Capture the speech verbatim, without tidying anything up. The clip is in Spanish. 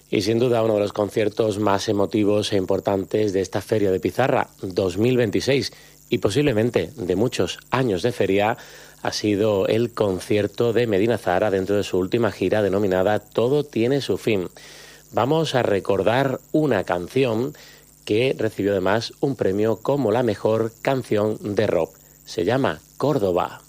Y sin duda uno de los conciertos más emotivos e importantes de esta Feria de Pizarra dos mil veintiséis y posiblemente de muchos años de feria ha sido el concierto de Medina Zahara dentro de su última gira denominada Todo tiene su fin. Vamos a recordar una canción que recibió además un premio como la mejor canción de rock. Se llama Córdoba.